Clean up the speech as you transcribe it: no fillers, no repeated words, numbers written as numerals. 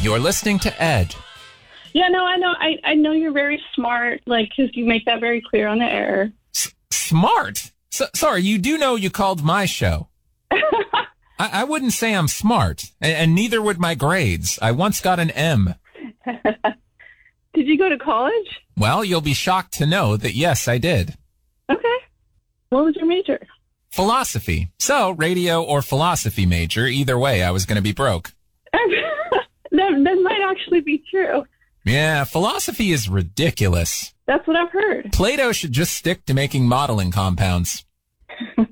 You're listening to Ed. Yeah, no, I know. I know you're very smart, like, because you make that very clear on the air. Smart? Sorry, you do know you called my show. I wouldn't say I'm smart, and neither would my grades. I once got an M. Did you go to college? Well, you'll be shocked to know that, yes, I did. Okay. What was your major? Philosophy. So, radio or philosophy major, either way, I was going to be broke. That might actually be true. Yeah, philosophy is ridiculous. That's what I've heard. Plato should just stick to making modeling compounds.